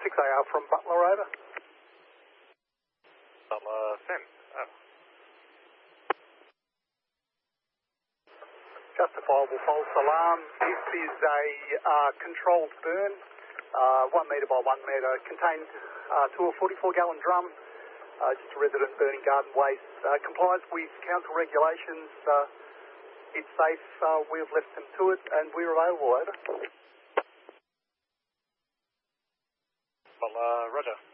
6AR from Butler, over. Butler, send. Justifiable false alarm. This is a controlled burn, 1 metre by 1 metre, contained to a 44-gallon drum. Just a resident burning garden waste. Complies with council regulations. It's safe. We've left them to it, and we're available, over. Well, Roger.